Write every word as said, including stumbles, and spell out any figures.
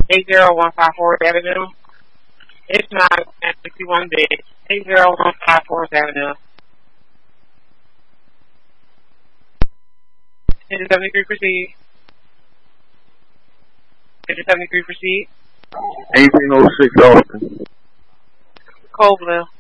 eight zero one five fourth Avenue. It's not a fifty-one bed. eight zero one five fourth Avenue. Engine seventy-three proceed. Engine seventy-three proceed. eighteen oh six Austin. Cold Blue.